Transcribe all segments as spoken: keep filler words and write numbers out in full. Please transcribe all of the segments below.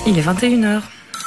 Il est vingt et une heures.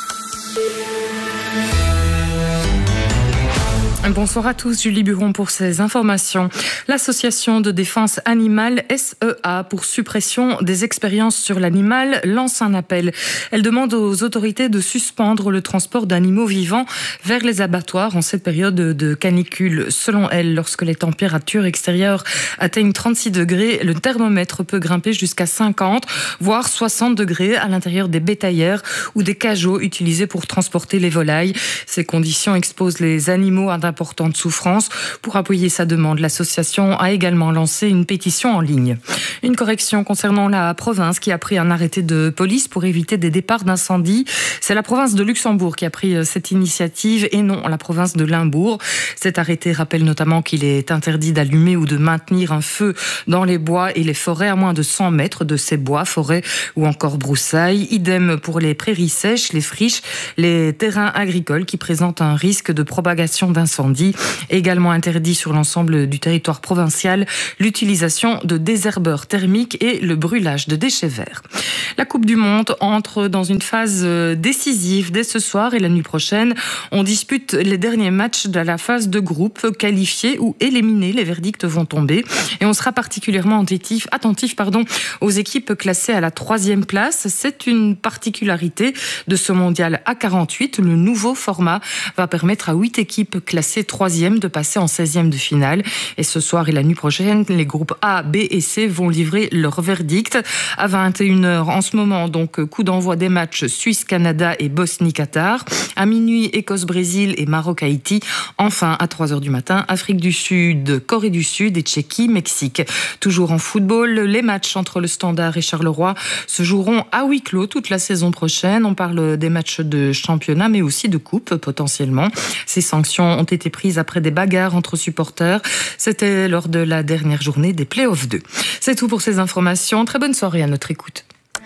Bonsoir à tous, Julie Buron pour ces informations. L'association de défense animale S E A pour suppression des expériences sur l'animal lance un appel. Elle demande aux autorités de suspendre le transport d'animaux vivants vers les abattoirs en cette période de canicule. Selon elle, lorsque les températures extérieures atteignent trente-six degrés, le thermomètre peut grimper jusqu'à cinquante, voire soixante degrés à l'intérieur des bétaillères ou des cageots utilisés pour transporter les volailles. Ces conditions exposent les animaux à d'importantes souffrances. Pour appuyer sa demande, l'association a également lancé une pétition en ligne. Une correction concernant la province qui a pris un arrêté de police pour éviter des départs d'incendie. C'est la province de Luxembourg qui a pris cette initiative et non la province de Limbourg. Cet arrêté rappelle notamment qu'il est interdit d'allumer ou de maintenir un feu dans les bois et les forêts à moins de cent mètres de ces bois, forêts ou encore broussailles. Idem pour les prairies sèches, les friches, les terrains agricoles qui présentent un risque de propagation d'incendie. Également interdit sur l'ensemble du territoire provincial l'utilisation de désherbeurs thermiques et le brûlage de déchets verts. La Coupe du Monde entre dans une phase décisive dès ce soir et la nuit prochaine. On dispute les derniers matchs de la phase de groupe. Qualifiés ou éliminés, les verdicts vont tomber. Et on sera particulièrement attentif, attentif pardon, aux équipes classées à la troisième place. C'est une particularité de ce mondial A quarante-huit. Le nouveau format va permettre à huit équipes classées troisième de passer en seizième de finale. Et ce soir et la nuit prochaine, les groupes A, B et C vont livrer leur verdict. À vingt et une heures en ce moment, donc coup d'envoi des matchs Suisse-Canada et Bosnie-Qatar. À minuit, Écosse-Brésil et Maroc-Haïti. Enfin, à trois heures du matin, Afrique du Sud, Corée du Sud et Tchéquie-Mexique. Toujours en football, les matchs entre le Standard et Charleroi se joueront à huis clos toute la saison prochaine. On parle des matchs de championnat, mais aussi de coupe potentiellement. Ces sanctions ont été prises après des bagarres entre supporters. C'était lors de la dernière journée des Play-Off deux. C'est tout pour ces informations. Très bonne soirée à notre écoute.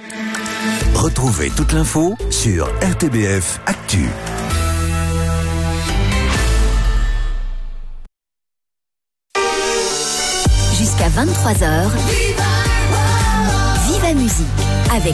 Retrouvez toute l'info sur R T B F Actu. Jusqu'à vingt-trois heures, Viva Musique avec